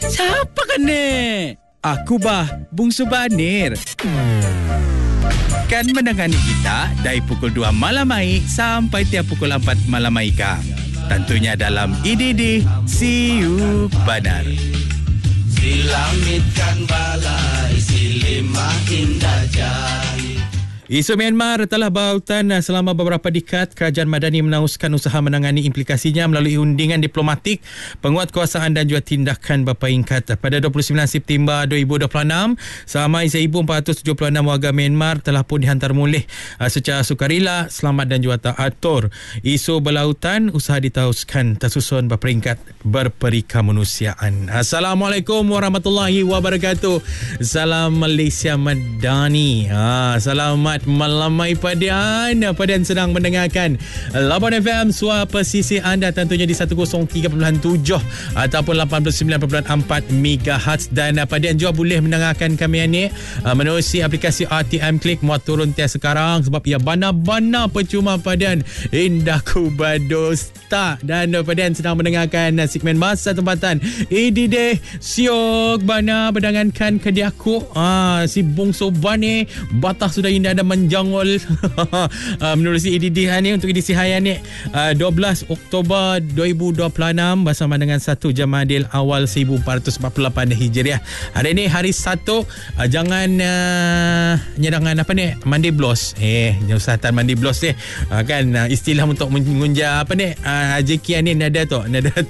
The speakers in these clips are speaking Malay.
Siapa kene? Aku bah, Bungsu Banir. Kan menangani kita dari pukul 2 malam mai sampai tiap pukul 4 malam mai kang. Tentunya dalam IDD Siu Banar. Silamitkan balai silimah indah jari. Isu Myanmar telah berautan selama beberapa dekad. Kerajaan Madani meneruskan usaha menangani implikasinya melalui undingan diplomatik, penguatkuasaan dan juga tindakan berperingkat. Pada 29 September 2026, seramai 1,476 warga Myanmar telah pun dihantar mulih secara sukarela, selamat dan juga teratur. Isu berlautan, usaha diteruskan tersusun berperingkat berperikamanusiaan. Assalamualaikum warahmatullahi wabarakatuh. Salam Malaysia Madani. Selamat malam mai padian. Padian sedang mendengarkan Labuan FM, suara pesisir anda, tentunya di 103.7 ataupun 89.4 MHz. Dan padian juga boleh mendengarkan kami ni menerusi aplikasi RTM Klik. Muat turun tiap sekarang sebab ia bana-bana percuma padian. Indah Kubado Start. Dan padian sedang mendengarkan segmen Masa Tempatan IDD Siok Bana berdangankan ke diaku si Bungsu Bani. Batah sudah indah dan menjangol. Menerusi IDD ni untuk edisi harian ni 12 Oktober 2026 bersama dengan 1 Jamadil Awal 1448 Hijriah. Hari ni hari Sabtu. Jangan jangan apa ni, mandi blos. Usahatan mandi blos ni kan istilah untuk mengunjah apa ni JK ni nada tu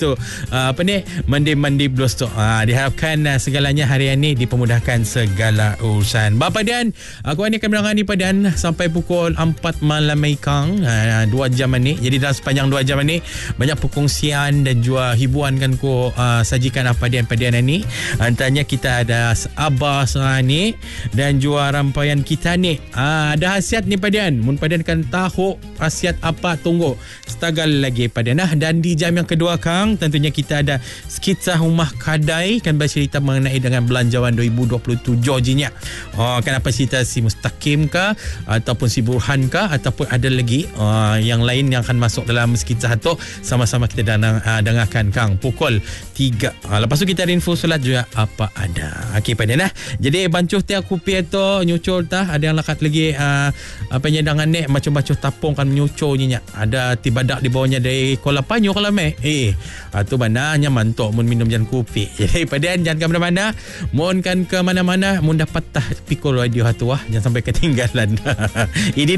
apa ni mandi blos tu. Diharapkan segalanya hari ini dipermudahkan segala urusan. Bapa Dan, aku ni akan menangani pada sampai pukul 4 malam kang 2 jam ni. Jadi dalam sepanjang 2 jam ni banyak perkongsian dan juga hiburan kan ku sajikan padian ni. Antaranya kita ada Abbas ni dan juga rampaian kita ni. Ada hasiat ni padian. Mun padian kan tahu hasiat apa, tunggu setagal lagi padian. Dan di jam yang kedua kang, tentunya kita ada skitsa rumah kadai, kan bercerita mengenai dengan belanjawan 2027 jinya. Kan apa cerita si Mustaqim kah ataupun si Burhan kah ataupun ada lagi yang lain yang akan masuk dalam skitsa tu. Sama-sama kita dengarkan kang pukul 3. Lepas tu kita ada info solat juga apa ada. Okey padian Jadi bancuh tiap kopi tu nyucur tah, ada yang lakat lagi apa nyedangan ni macam-macam tapung kan menyucur nya. Ada tibadak di bawahnya dari kolam panyo kolam tu mana nyaman tok mun minum jan kopi. Jadi padian jangan ke mana-mana. Mun kan ke mana-mana mun dapat tah pikul radio hatu jangan sampai ketinggalan. Ini